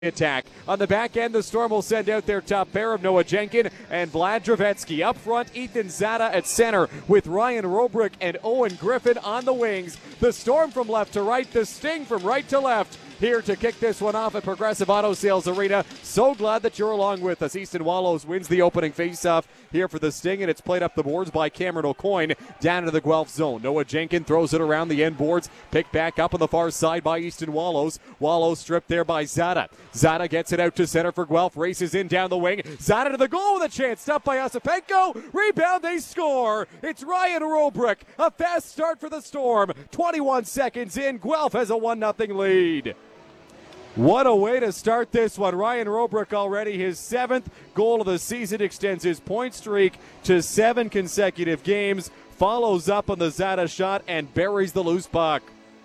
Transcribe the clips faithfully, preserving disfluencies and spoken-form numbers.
attack. On the back end, the Storm will send out their top pair of Noah Jenkin and Vlad Dravetsky. Up front, Ethan Zada at center with Ryan Robrick and Owen Griffin on the wings. The Storm from left to right, the Sting from right to left. Here to kick this one off at Progressive Auto Sales Arena. So glad that you're along with us. Easton Wallows wins the opening faceoff here for the Sting, and it's played up the boards by Cameron O'Coin down into the Guelph zone. Noah Jenkin throws it around the end boards, picked back up on the far side by Easton Wallows. Wallows stripped there by Zada. Zada gets it out to center for Guelph, races in down the wing. Zada to the goal with a chance, stopped by Osipenko. Rebound, they score. It's Ryan Robrick. A fast start for the Storm. twenty-one seconds in, Guelph has a one nothing lead. What a way to start this one. Ryan Robrick already his seventh goal of the season, extends his point streak to seven consecutive games, follows up on the Zada shot and buries the loose puck.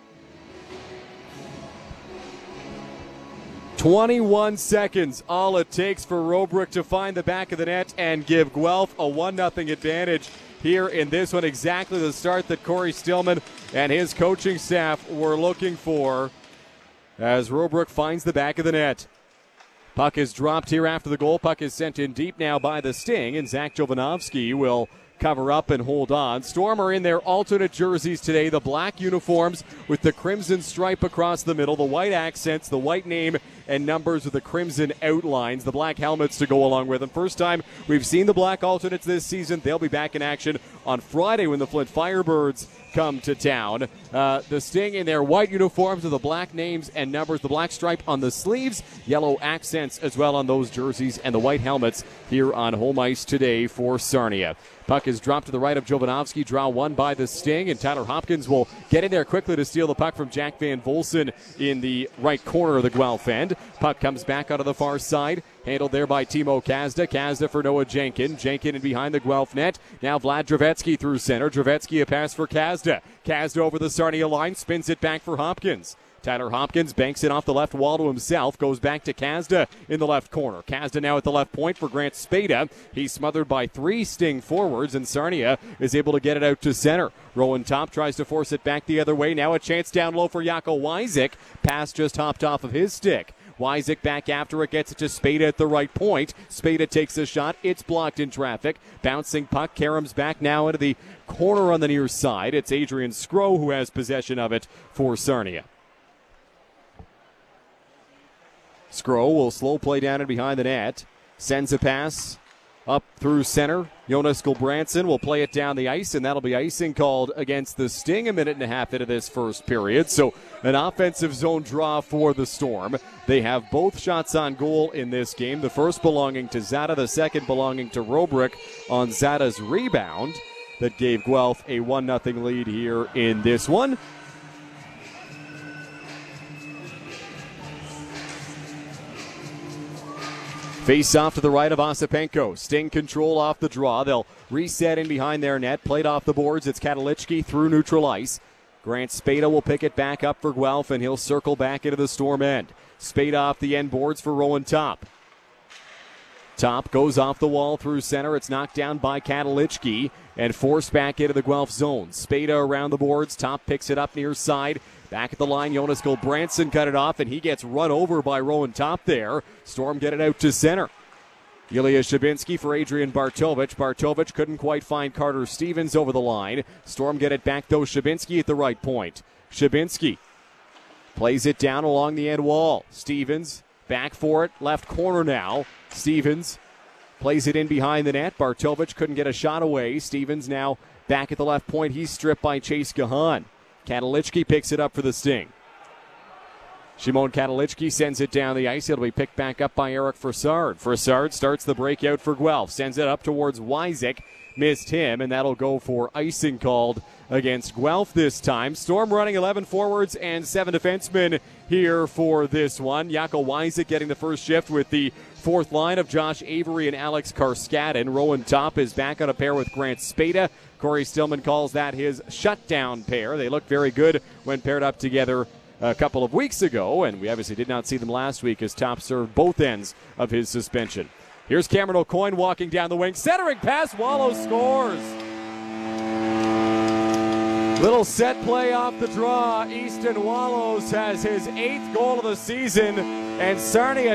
twenty-one seconds, all it takes for Robrick to find the back of the net and give Guelph a one nothing advantage here in this one. Exactly the start that Corey Stillman and his coaching staff were looking for, as Robrick finds the back of the net. Puck is dropped here after the goal. Puck is sent in deep now by the Sting, and Zach Jovanovski will cover up and hold on. Storm are in their alternate jerseys today, the black uniforms with the crimson stripe across the middle, the white accents, the white name and numbers with the crimson outlines, the black helmets to go along with them. First time we've seen the black alternates this season. They'll be back in action on Friday when the Flint Firebirds come to town. Uh, the Sting in their white uniforms with the black names and numbers, the black stripe on the sleeves, yellow accents as well on those jerseys, and the white helmets here on home ice today for Sarnia. Puck is dropped to the right of Jovanovski, draw one by the Sting, and Tyler Hopkins will get in there quickly to steal the puck from Jack Van Volsen in the right corner of the Guelph end. Puck comes back out of the far side, handled there by Timo Kazda. Kazda for Noah Jenkin. Jenkin in behind the Guelph net. Now Vlad Dravetsky through center. Dravetsky a pass for Kazda. Kazda over the Sarnia line, spins it back for Hopkins. Tyler Hopkins banks it off the left wall to himself, goes back to Kazda in the left corner. Kazda now at the left point for Grant Spada. He's smothered by three Sting forwards, and Sarnia is able to get it out to center. Rowan Top tries to force it back the other way. Now a chance down low for Jaco Wyzik. Pass just hopped off of his stick. Wyzik back after it, gets it to Spada at the right point. Spada takes a shot. It's blocked in traffic. Bouncing puck. Karam's back now into the corner on the near side. It's Adrian Skro who has possession of it for Sarnia. Skro will slow play down and behind the net. Sends a pass up through center. Jonas Gulbranson will play it down the ice, and that'll be icing called against the Sting a minute and a half into this first period. So an offensive zone draw for the Storm. They have both shots on goal in this game, the first belonging to Zada, the second belonging to Robrick on Zada's rebound that gave Guelph a one nothing lead here in this one. Face off to the right of Osipenko. Sting control off the draw. They'll reset in behind their net. Played off the boards. It's Katalichki through neutral ice. Grant Spada will pick it back up for Guelph, and he'll circle back into the Storm end. Spada off the end boards for Rowan Top. Top goes off the wall through center. It's knocked down by Katalichki and forced back into the Guelph zone. Spada around the boards. Top picks it up near side. Back at the line, Jonas Gulbranson cut it off, and he gets run over by Rowan Top there. Storm get it out to center. Ilya Shabinski for Adrian Bartovich. Bartovich couldn't quite find Carter Stevens over the line. Storm get it back, though. Shabinski at the right point. Shabinski plays it down along the end wall. Stevens back for it, left corner now. Stevens plays it in behind the net. Bartovich couldn't get a shot away. Stevens now back at the left point. He's stripped by Chase Gahan. Katalichki picks it up for the Sting. Shimon Katalichki sends it down the ice. It'll be picked back up by Eric Frassard. Frassard starts the breakout for Guelph. Sends it up towards Wyzik. Missed him, and that'll go for icing called against Guelph this time. Storm running eleven forwards and seven defensemen here for this one. Jaco Wyzik getting the first shift with the fourth line of Josh Avery and Alex Karskadin. Rowan Top is back on a pair with Grant Spada. Corey Stillman calls that his shutdown pair. They look very good when paired up together a couple of weeks ago, and we obviously did not see them last week as Top served both ends of his suspension. Here's Cameron O'Coin walking down the wing. Centering pass, Wallow scores. Little set play off the draw. Easton Wallows has his eighth goal of the season. And Sarnia